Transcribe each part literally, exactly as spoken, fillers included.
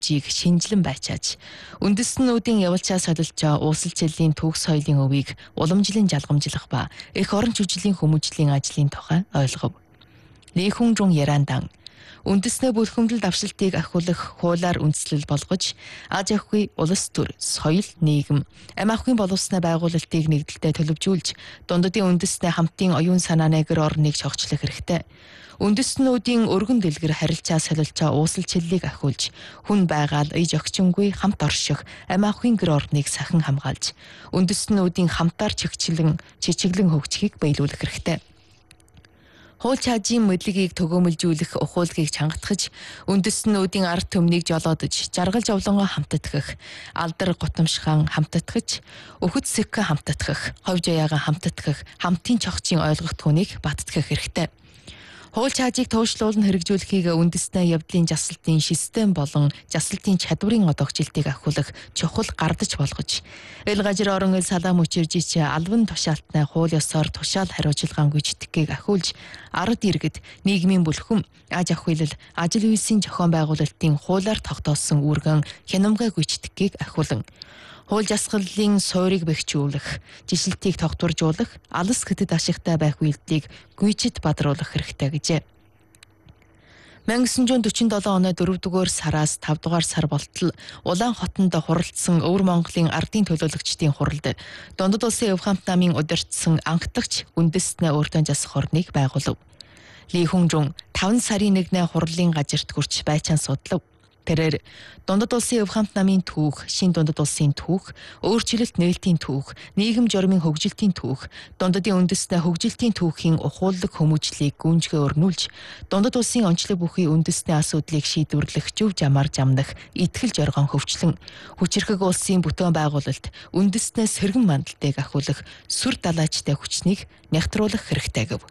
жийг шинжилэн байчааж үндэстнүүдийн явалчаа солилчоо уусалчлалын төгс соёлын өвийг уламжлан жалгамжлах ба эх орон чүжлийн хүмүүжлийн ажлын тухай ойлгов. Ли Хүн Жун Ярандан үндэснээ бүлхэмдэл давшилтыг ахиулах хуулиар үндэслэл болгож аж ахуй, улс төр, соёл, нийгэм, амь ахуйн боловсноо байгуулалтыг нэгдэлтэй төлөвжүүлж дундадын үндэснээ хамтын оюун санааны гэр орныг чогчлох хэрэгтэй. Үндэстнүүдийн өргөн дэлгэр харилцаа солилцоо уусалчлалыг ахиулж, хүн байгаал иж огчингүй хамт орших, амь ахуйн гэр орныг сахин хамгаалж, үндэстнүүдийн хамтаар чигчлэн чичиглэн хөгжихийг биелүүлэх хэрэгтэй. Хууль чаажийн мэдлэгийг төгөөмөлжүүлэх ухуулгийг чангатгаж, үндэстнүүдийн ард түмнийг жолоодож, жаргал жовлонгоо хамтдагах, алдар гутамшхан хамтдагч, өхөд сэкэ хамтдагах, ховж аяагаа хамтдагах, хамтын чогчийн ойлгох түүнийг баттгах хэрэгтэй. Хууль чаажийг туушруулан хэрэгжүүлэхийг үндэснээ явдлын жасалтын систем болон жасалтын чадварын одогжилтыг ахиулах чухал гардаж болгож, эл гажир орон эл салаам учиржич албан тушаалтнаа хууль ёсоор тушаал хариуцлагаан гүйцэтгхийг ахиулж, ард иргэд, нийгмийн бүлхэм, аж ахуйлал, ажил үйлсийн зохион байгуулалтын хуулиар тогтоосон үүргэн хянамгай гүйцэтгхийг ахиулан, хууль засгаллын суурийг бэхжүүлэх, жилшилтийг тогтворжуулах, алс гэтэд ашигтай байх үйлдэлийг гүйцэд бадруулах хэрэгтэй гэжээ. мянга девятьсот сорок seven оны дөрөвдүгээр сараас тавдугаар сар болтол Улаан хотонд хуралдсан Өвөр Монголын ардын төлөөлөгчдийн хуралд Дундад улсын өв хамт намын удирдсан анхдагч үндэстнээ өөртөө засах орныг байгуулав. Ли Хүн Жун таван сарын нэгнээ хурлын газарт хүрч байчаан судлав. Тэрээр Дундад улсын өв хамт намын түүх, Шинэ Дундад улсын түүх, өөрчлөлт нээлтийн түүх, нийгэм журмын хөгжилтийн түүх, Дундадын үндэснээ хөгжилтийн түүхийн ухууллаг хүмүүжлийг гүнжгээ өрнүүлж, Дундад улсын онцлог бүхий үндэсний асуудлыг шийдвэрлэх зөв жамаар жамнах итгэл жоргон хөвчлөн, хүчирхэг улсын бүтээн байгуулалт үндэснээс сэргэн мандалтыг ахиулах сүр далайчтай хүчнийг нягтруулах хэрэгтэй гэв.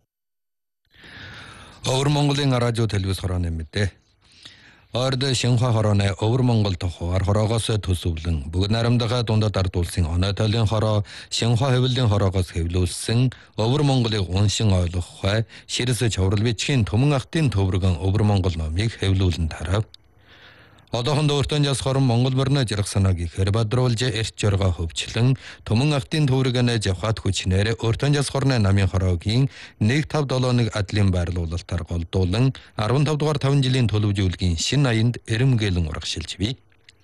Өвөр Монголын радио телевиз хорооны мэдээ. Орд Шинхua хорооны Өвөр Монгол тухайар хороогоос төсөвлөн бүгд наримдага дундад ард улсын оноо тойлын хороо Шинхua хэвлэлийн хороогоос хэвлүүлсэн Өвөр Монголыг уншин ойлгох хай ширэс чаврал бичгийн Түмэн Ахтын төвөргөн Өвөр Монгол номыг хэвлүүлэн тарав. Одоохон өөртөө жас хорон Монгол мөрнө жаргах санааг ихэр бадруулж эрт жоргоо хөвчлэн Түмэн Ахтын төвөргөнө жавхат хүчнээр өөртөө жас хорны намын хороогийн нэг тавь долооныг адлын байрлуулалтаар голдуулан арван тавь дугаар таван жилийн төлөвжүүлгийн шинэ аянд эрэмгээлэн урагшилж бий.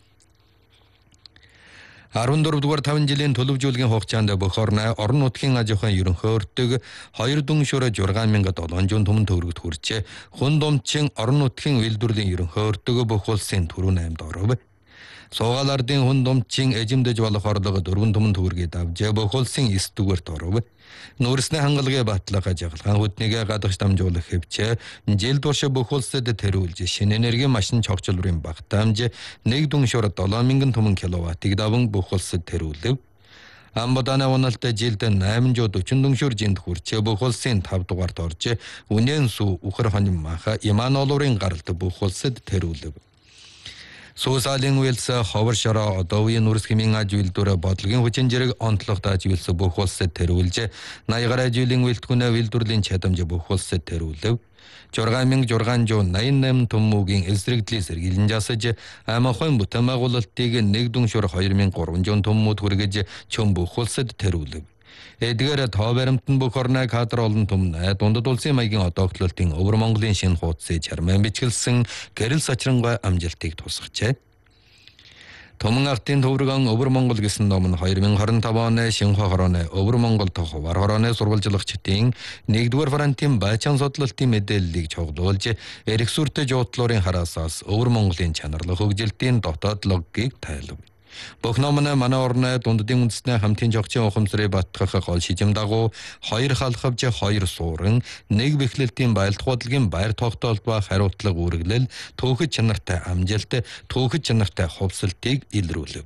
арван дөрөв дугаар таван жилийн төлөвжүүлгийн хугацаанд бүх орны орон нутгийн аж ахуйн ерөнхий өртөг хоёр дүншөөр зургаан мянга долоон томон төгрөгт хүрчээ. Хүн думчин орон нутгийн үйлдвэрлэлийн ерөнхий өртөг бүх улсын түрүүн аймд оров. Суугаал ардын хүн думчин эжимдэж болох орлого дөрвөн томон төгрөгийг давж бүх улсын эс дүгээрт оров. Нүүрсний хангалагын батлага жагалхан хөднийгээ гадагш дамжуулах хэвчээ жил турш бүх улсад тэрүүлж шинэ энерги машин чогцлбарын багтаамж нэг дүншөөр долоон мянган томон киловаттыг даван бүх улсад тэрүүлв. Амбадана уналт жилд найманжууд өчн дүншөөр жинд хүрчээ бүх улсын тав дугаарт орж үнэн сүү ухар хоним маха Иманолурын гаралт бүх улсад тэрүүлв. Суусалын үйлс ховор шороо одоогийн нүрс хэмийн аж үйлдвэр бодлогын хүчин зэрэг онцлогт аж үйлс бүх улсад тэрүүлж наягаар аж үйлийн үйлдвэрнээ үйлдвэрлэлийн чадамж бүх улсад тэрүүлв. зургаан мянга зургаан жоо найман найман төмөгийн эсрэгдлийн сэргийлэн жасаж ам ахуйн бүтээн байгуулалтыг нэг дүншөөр хоёр мянга гурван зуун төмөд хүргэж чөм бүх улсад тэрүүлв. Эдгээр тоо баримтан бүх орны кадр олон түмнэ дундад улсын маягийн одооглолтын Өвөр Монголын шинэ хуудсыг чарман бичгэлсэн гэрэл сачрангой амжилтыг тусгажээ. Түмэн Ахтын төвөргөн Өвөр Монгол гэсэн ном нь хоёр мянга хорин таван оны Шинхua хорооны Өвөр Монгол тухайар хорооны сурвалжлагчдын нэгдүгээр фронтын байчаан судлалтын мэдээллийг чоглуулж эрх сүртэй жуудлуурын хараасаас Өвөр Монголын чанарлах хөгжилтийн дотоод логикийг тайлав. Бүх номны манай орны дундадын үндэснээ хамтын жогчийн ухамсарыг баттгах гол шижим дагуу хоёр халхавж хоёр суурин нэг бэхлэлтийн байлдах бодлогын байр тогтоолт ба хариуцлага үүргэлэл түүхэд чанартай амжилт түүхэд чанартай хувьсалтыг илрүүлв.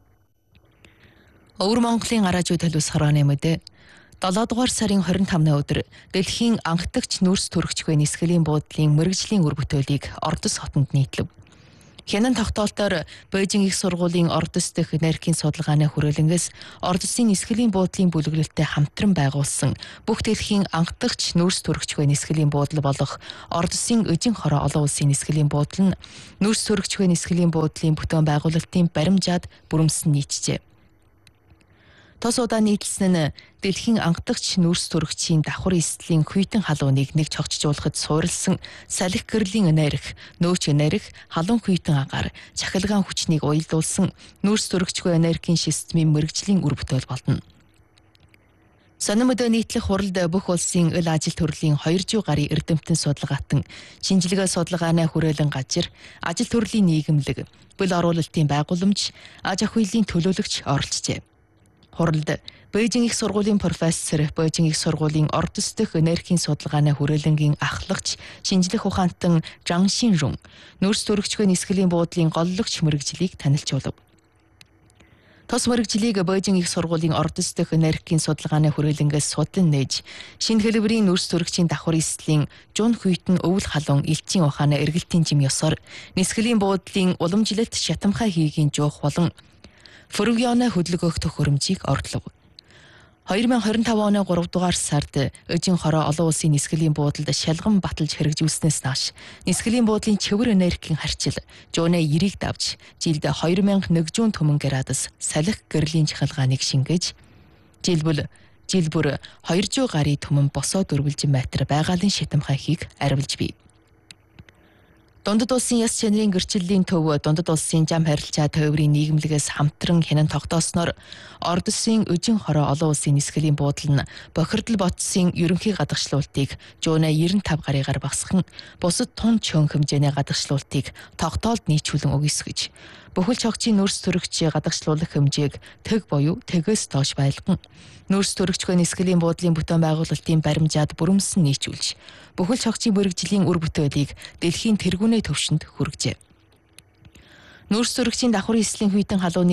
Өвөр Монголын радио телевиз хорооны мэдээ долоо дугаар сарын хорин тамны өдөр дэлхийн анхдагч нүрс төрөгчгүй нисгэлийн буудлын мэргэжлийн үр бүтээлийг Ордос хотод нийтлэв. Хянан тогтоолтоор Бээжин их сургуулийн Ордос дэх энергийн судалгааны хүрээлэнгээс Ордосын нисгэлийн буудлын бүлэглэлтэд хамтран байгуулсан бүх дэлхийн анхдагч нүүрс төрөгчгүй нисгэлийн буудал болох Ордосын Өжин хороо олон улсын нисгэлийн буудал нь нүүрс төрөгчгүй нисгэлийн буудлын бүтээн байгуулалтын баримжаад бүрэмсэн нийтжээ. Тос удаа нийтлсэн нь дэлхийн анхдагч нүүрс төрөгчийн давхар эслийн хүйтэн халууныг нэг цогцжуулахад суурилсан салхи гэрлийн энерги, нөөч энерги, халуун хүйтэн агаар, чахилгаан хүчнийг уялдуулсан нүүрс төрөгчгүй энергийн системийн мэрэгжлийн үр бүтээл болно. Сонин мөдөө нийтлэх хуралд бүх улсын ил ажил төрлийн хоёр зуун гаруй эрдэмтэн судалгаатан шинжилгээ судалгааны хүрээлэн гажир, ажил төрлийн нийгэмлэг, бүл оруулалтын байгууламж, аж ахуйлын төлөөлөгч оролцжээ. Хуралд Бээжин их сургуулийн профессор, Бээжин их сургуулийн Ордос дэх энергийн судалгааны хүрээлэнгийн ахлагч, шинжлэх ухаантан Жан Шинрун нүүрс төрөгчгүй нисгэлийн буудлын голлогч мэрэгжлийг танилцуулав. Тос мэрэгжлийг Бээжин их сургуулийн Ордос дэх энергийн судалгааны хүрээлэнгээс судлан нээж, шинэ хэлбэрийн нүүрс төрөгчийн давхар эслийн жун хүйтэн өвөл халуун элчийн ухааны эргэлтийн жим ёсоор нисгэлийн буудлын уламжлалт шатамхай хийгийн жуух болон Фөрвьёны хөдөлгөөх төхөөрөмжийг орлов. хоёр мянган хорин таван оны гурав дугаар сард Өжин хороо олон улсын нисгэлийн буудалд шалган баталж хэрэгжүүлснээс нааш нисгэлийн буудлын чивэр энергийн харьцал жууны ерийг давж жилд хоёр мянга нэг зуун түмэн градус салхи гэрлийн чахалгааныг шингээж жилбэл жил бүр хоёр зуун гаруй түмэн босоо дөрвөлжин метр байгалийн шатамхайхийг арвилж бий. Дундад улсын яс чанарын гэрчлэлийн төв дундад улсын зам харилцаа төвөрийн нийгэмлэгээс хамтран хянан тогтоосноор Ордосын Өжин хороо олон улсын нисгэлийн буудал нь бохирдол ботсын ерөнхий гадагшлуултыг жууна девяносто пять гаруйгаар багасган бусад тун чөн хэмжээний гадагшлуултыг тогтоолд нийцүүлэн өгсгөж бүхэл чогчийн нүүрс төрөгч гадагшлуулах хэмжээг тэг буюу тэгээс доош байлган нүүрс төрөгчгүй нисгэлийн буудлын бүтээн байгуулалтын баримжаад бүрэмсэн нийцүүлж бүхэл чогчийн мэрэгжлийн үр бүтээлийг дэлхийн тэргүүний төвшөнд хүргэжээ. Нүүрс төрөгчийн давхар эслийн хүйтэн халууны